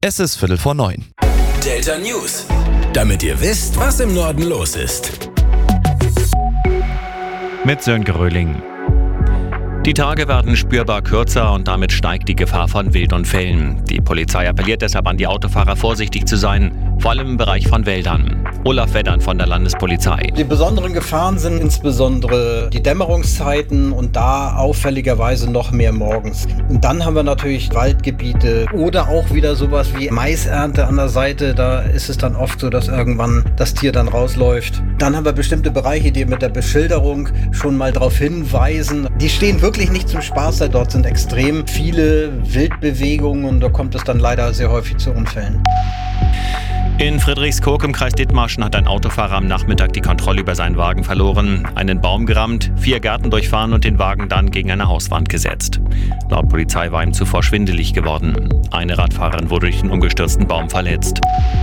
Es ist 8:45. Delta News. Damit ihr wisst, was im Norden los ist. Mit Sönke Röhling. Die Tage werden spürbar kürzer und damit steigt die Gefahr von Wildunfällen. Die Polizei appelliert deshalb an die Autofahrer, vorsichtig zu sein, vor allem im Bereich von Wäldern. Olaf Weddern von der Landespolizei. Die besonderen Gefahren sind insbesondere die Dämmerungszeiten und da auffälligerweise noch mehr morgens. Und dann haben wir natürlich Waldgebiete oder auch wieder sowas wie Maisernte an der Seite. Da ist es dann oft so, dass irgendwann das Tier dann rausläuft. Dann haben wir bestimmte Bereiche, die mit der Beschilderung schon mal darauf hinweisen. Die stehen wirklich nicht zum Spaß da. Dort sind extrem viele Wildbewegungen und da kommt es dann leider sehr häufig zu Unfällen. In Friedrichskoog im Kreis Dithmarschen hat ein Autofahrer am Nachmittag die Kontrolle über seinen Wagen verloren, einen Baum gerammt, 4 Gärten durchfahren und den Wagen dann gegen eine Hauswand gesetzt. Laut Polizei war ihm zuvor schwindelig geworden. Eine Radfahrerin wurde durch den umgestürzten Baum verletzt.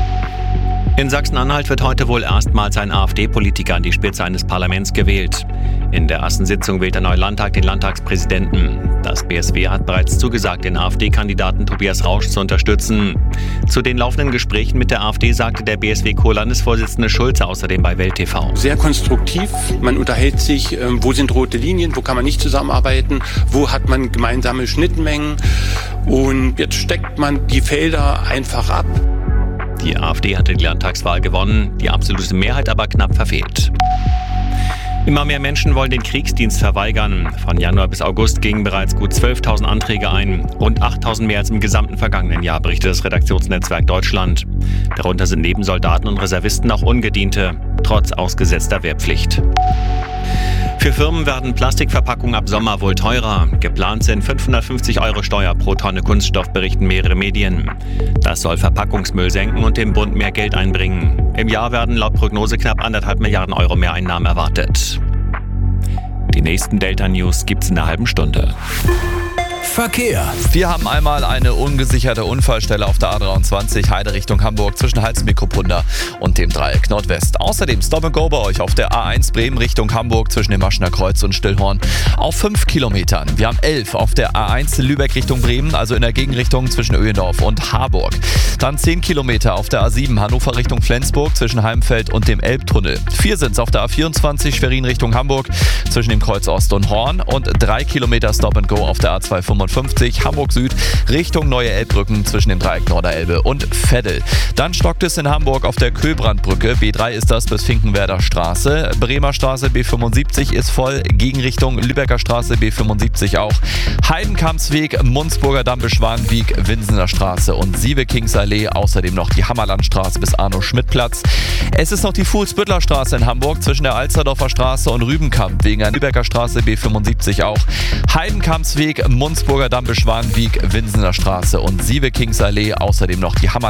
In Sachsen-Anhalt wird heute wohl erstmals ein AfD-Politiker an die Spitze eines Parlaments gewählt. In der ersten Sitzung wählt der neue Landtag den Landtagspräsidenten. Das BSW hat bereits zugesagt, den AfD-Kandidaten Tobias Rausch zu unterstützen. Zu den laufenden Gesprächen mit der AfD sagte der BSW-Co-Landesvorsitzende Schulze außerdem bei Welt TV. Sehr konstruktiv. Man unterhält sich, wo sind rote Linien, wo kann man nicht zusammenarbeiten, wo hat man gemeinsame Schnittmengen. Und jetzt steckt man die Felder einfach ab. Die AfD hatte die Landtagswahl gewonnen, die absolute Mehrheit aber knapp verfehlt. Immer mehr Menschen wollen den Kriegsdienst verweigern. Von Januar bis August gingen bereits gut 12.000 Anträge ein. Rund 8.000 mehr als im gesamten vergangenen Jahr, berichtet das Redaktionsnetzwerk Deutschland. Darunter sind neben Soldaten und Reservisten auch Ungediente, trotz ausgesetzter Wehrpflicht. Für Firmen werden Plastikverpackungen ab Sommer wohl teurer. Geplant sind 550 € Steuer pro Tonne Kunststoff, berichten mehrere Medien. Das soll Verpackungsmüll senken und dem Bund mehr Geld einbringen. Im Jahr werden laut Prognose knapp 1,5 Milliarden € Mehreinnahmen erwartet. Die nächsten Delta News gibt's in einer halben Stunde. Verkehr. Wir haben einmal eine ungesicherte Unfallstelle auf der A23 Heide Richtung Hamburg zwischen Hals-Mikropunda und dem Dreieck Nordwest. Außerdem Stop and Go bei euch auf der A1 Bremen Richtung Hamburg zwischen dem Maschener Kreuz und Stillhorn auf 5 Kilometern. Wir haben 11 auf der A1 Lübeck Richtung Bremen, also in der Gegenrichtung zwischen Öhendorf und Harburg. Dann 10 Kilometer auf der A7 Hannover Richtung Flensburg zwischen Heimfeld und dem Elbtunnel. 4 sind es auf der A24 Schwerin Richtung Hamburg zwischen dem Kreuz Ost und Horn und 3 Kilometer Stop and Go auf der A255 Hamburg Süd Richtung Neue Elbbrücken zwischen dem Dreieck Norderelbe und Veddel. Dann stockt es in Hamburg auf der Köhlbrandbrücke. B3 ist das bis Finkenwerder Straße. Bremer Straße B75 ist voll. Gegenrichtung Lübecker Straße B75 auch. Heidenkampsweg, Munzburger Damm bis Schwanweg, Winsener Straße und Sievekingsallee. Außerdem noch die Hammerlandstraße bis Arno-Schmidt-Platz. Es ist noch die Fuhlsbüttler Straße in Hamburg zwischen der Alsterdorfer Straße und Rübenkamp wegen der Lübecker Straße B75 auch. Heidenkampsweg, Munzburger Damm bis Schwanweg, Winsener Straße und Sievekingsallee. Außerdem noch die